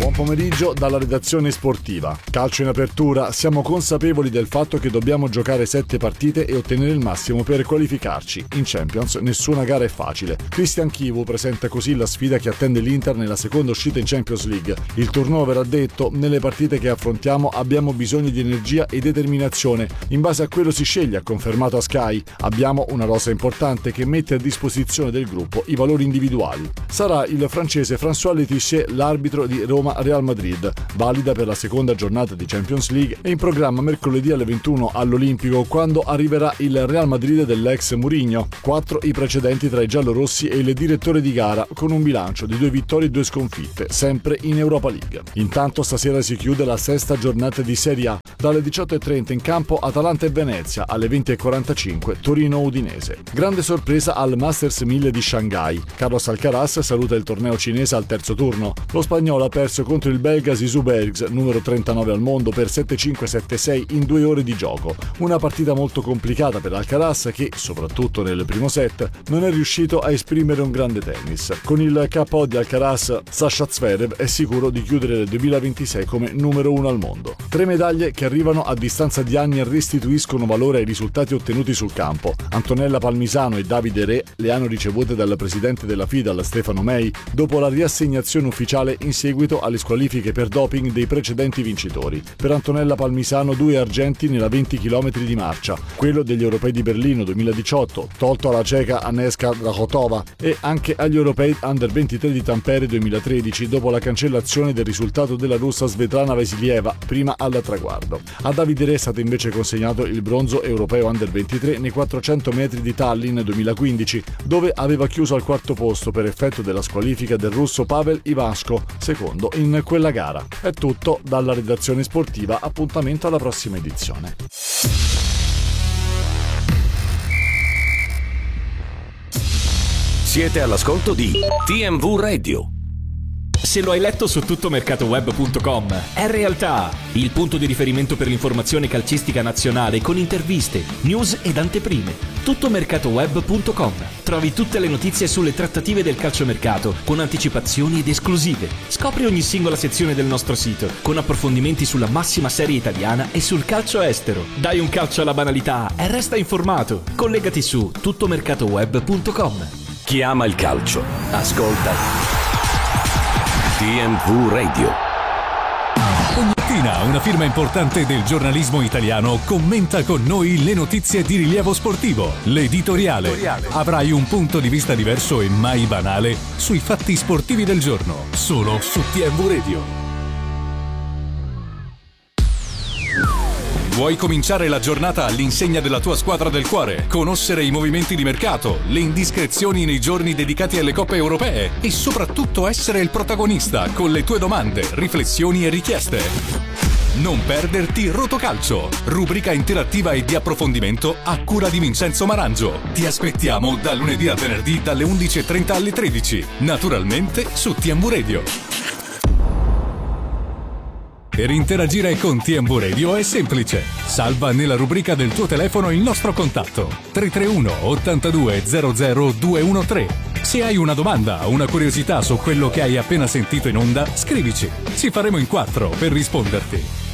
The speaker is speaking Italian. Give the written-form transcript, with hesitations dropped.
Buon pomeriggio dalla redazione sportiva. Calcio in apertura, siamo consapevoli del fatto che dobbiamo giocare 7 partite e ottenere il massimo per qualificarci. In Champions nessuna gara è facile. Christian Chivu presenta così la sfida che attende l'Inter nella seconda uscita in Champions League. Il turnover, ha detto, nelle partite che affrontiamo abbiamo bisogno di energia e determinazione. In base a quello si sceglie, ha confermato a Sky. Abbiamo una rosa importante che mette a disposizione del gruppo i valori individuali. Sarà il francese François Letizia l'arbitro di Roma-Real Madrid, valida per la seconda giornata di Champions League e in programma mercoledì alle 21 all'Olimpico, quando arriverà il Real Madrid dell'ex Mourinho. 4 i precedenti tra i giallorossi e il direttore di gara, con un bilancio di 2 vittorie e 2 sconfitte, sempre in Europa League. Intanto stasera si chiude la sesta giornata di Serie A. Dalle 18:30 in campo Atalanta e Venezia, alle 20:45 Torino-Udinese. Grande sorpresa al Masters 1000 di Shanghai. Carlos Alcaraz saluta il torneo cinese al terzo turno. Lo spagnolo ha perso contro il belga Zizou Bergs, numero 39 al mondo, per 7-5-7-6 in 2 ore di gioco. Una partita molto complicata per Alcaraz che, soprattutto nel primo set, non è riuscito a esprimere un grande tennis. Con il KO di Alcaraz, Sasha Zverev è sicuro di chiudere il 2026 come numero 1 al mondo. 3 medaglie che arrivano a distanza di anni e restituiscono valore ai risultati ottenuti sul campo. Antonella Palmisano e Davide Re le hanno ricevute dal presidente della FIDAL Stefano Mei dopo la riassegnazione ufficiale in seguito alle squalifiche per doping dei precedenti vincitori. Per Antonella Palmisano 2 argenti nella 20 km di marcia, quello degli europei di Berlino 2018, tolto alla ceca Agnieszka Drahotova, e anche agli europei Under 23 di Tampere 2013 dopo la cancellazione del risultato della russa Svetlana Vasilieva prima al traguardo. A Davide Re è stato invece consegnato il bronzo europeo Under 23 nei 400 metri di Tallinn 2015, dove aveva chiuso al quarto posto per effetto della squalifica del russo Pavel Ivaško, secondo in quella gara. È tutto dalla redazione sportiva, appuntamento alla prossima edizione. Siete all'ascolto di TMV Radio. Se lo hai letto su tuttomercatoweb.com, è realtà, il punto di riferimento per l'informazione calcistica nazionale con interviste, news ed anteprime. Tuttomercatoweb.com. Trovi tutte le notizie sulle trattative del calciomercato con anticipazioni ed esclusive. Scopri ogni singola sezione del nostro sito con approfondimenti sulla massima serie italiana e sul calcio estero. Dai un calcio alla banalità e resta informato. Collegati su tuttomercatoweb.com. Chi ama il calcio, ascolta TMV Radio. Ogni mattina una firma importante del giornalismo italiano commenta con noi le notizie di rilievo sportivo. L'editoriale. Avrai un punto di vista diverso e mai banale sui fatti sportivi del giorno, solo su TMV Radio. Vuoi cominciare la giornata all'insegna della tua squadra del cuore? Conoscere i movimenti di mercato, le indiscrezioni nei giorni dedicati alle coppe europee e soprattutto essere il protagonista con le tue domande, riflessioni e richieste? Non perderti Rotocalcio, rubrica interattiva e di approfondimento a cura di Vincenzo Marangio. Ti aspettiamo da lunedì a venerdì dalle 11:30 alle 13, naturalmente su TMV Radio. Per interagire con TMV Radio è semplice. Salva nella rubrica del tuo telefono il nostro contatto 331 82 00 213. Se hai una domanda o una curiosità su quello che hai appena sentito in onda, scrivici. Ci faremo in 4 per risponderti.